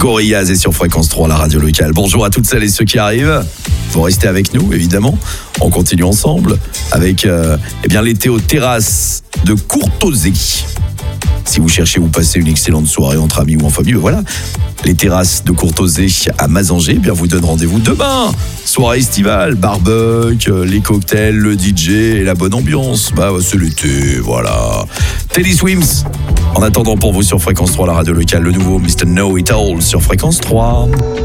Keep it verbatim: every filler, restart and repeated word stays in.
Gorillaz est sur Fréquence trois, la radio locale. Bonjour à toutes celles et ceux qui arrivent. Vous restez avec nous, évidemment. On continue ensemble avec euh, eh bien, l'été aux terrasses de Courtosé. Si vous cherchez où passer une excellente soirée entre amis ou en famille, ben voilà. Les terrasses de Courtosé à Mazanger, eh bien vous donne rendez-vous demain. Soirée estivale, barbecue, les cocktails, le D J et la bonne ambiance. Bah c'est l'été, voilà. Teddy Swims. En attendant pour vous sur Fréquence trois, la radio locale, le nouveau mister Know It All sur Fréquence trois.